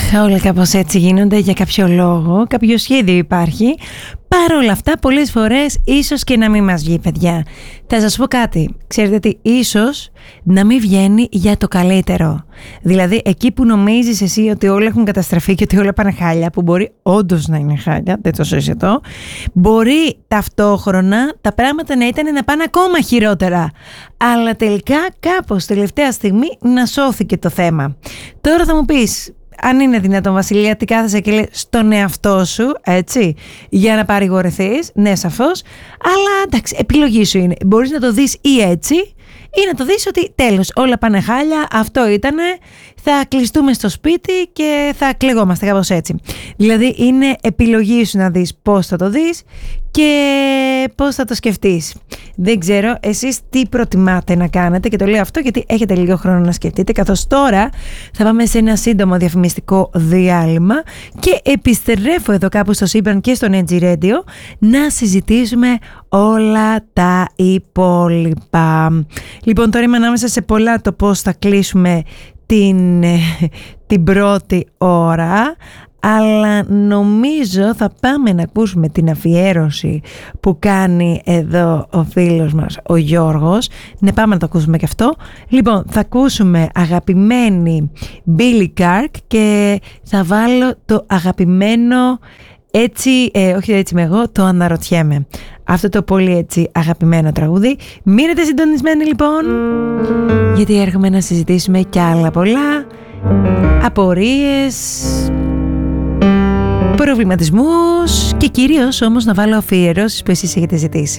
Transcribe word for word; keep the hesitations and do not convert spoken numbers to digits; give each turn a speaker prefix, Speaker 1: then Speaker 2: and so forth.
Speaker 1: Όλα κάπως έτσι γίνονται για κάποιο λόγο, κάποιο σχέδιο υπάρχει. Παρ' όλα αυτά, πολλές φορές ίσως και να μην μας βγει, παιδιά. Θα σας πω κάτι. Ξέρετε τι, ίσως να μην βγαίνει για το καλύτερο. Δηλαδή, εκεί που νομίζεις εσύ ότι όλα έχουν καταστραφεί και ότι όλα πάνε χάλια, που μπορεί όντως να είναι χάλια, δεν το συζητώ, μπορεί ταυτόχρονα τα πράγματα να ήταν να πάνε ακόμα χειρότερα. Αλλά τελικά, κάπως τελευταία στιγμή, να σώθηκε το θέμα. Τώρα θα μου πεις, αν είναι δυνατόν, Βασιλεία, τι κάθεσαι και λέει στον εαυτό σου, έτσι, για να παρηγορηθείς, ναι, σαφώς, αλλά εντάξει, επιλογή σου είναι. Μπορείς να το δεις ή έτσι, ή να το δεις ότι τέλος, όλα πάνε χάλια, αυτό ήτανε, θα κλειστούμε στο σπίτι και θα κλεγόμαστε κάπως έτσι. Δηλαδή είναι επιλογή σου να δεις πώς θα το δεις και πώς θα το σκεφτείς. Δεν ξέρω εσείς τι προτιμάτε να κάνετε, και το λέω αυτό γιατί έχετε λίγο χρόνο να σκεφτείτε, καθώς τώρα θα πάμε σε ένα σύντομο διαφημιστικό διάλειμμα και επιστρέφω εδώ κάπου στο σύμπαν και στο Energy Radio να συζητήσουμε όλα τα υπόλοιπα. Λοιπόν, τώρα είμαι ανάμεσα σε πολλά το πώς θα κλείσουμε την, την πρώτη ώρα, αλλά νομίζω θα πάμε να ακούσουμε την αφιέρωση που κάνει εδώ ο φίλος μας ο Γιώργος. Ναι, πάμε να το ακούσουμε και αυτό. Λοιπόν, θα ακούσουμε αγαπημένη Billy Kirk και θα βάλω το αγαπημένο έτσι, ε, όχι έτσι είμαι εγώ, το αναρωτιέμαι. Αυτό το πολύ έτσι αγαπημένο τραγούδι. Μείνετε συντονισμένοι λοιπόν, γιατί έρχομαι να συζητήσουμε κι άλλα πολλά, απορίες, προβληματισμούς και κυρίως όμως να βάλω αφιερώσεις που εσείς έχετε ζητήσει.